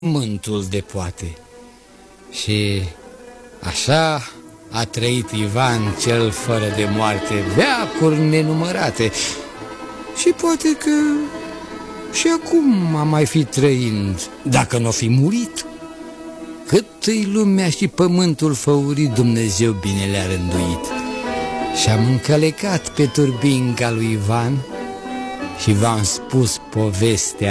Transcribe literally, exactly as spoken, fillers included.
pământul de poate. Și așa a trăit Ivan cel fără de moarte, veacuri nenumărate. Și poate că și acum a mai fi trăind, dacă n-o fi murit. Cât-i lumea și pământul făurit, Dumnezeu bine le-a rânduit. Și-am încălecat pe turbinca lui Ivan și v-am spus povestea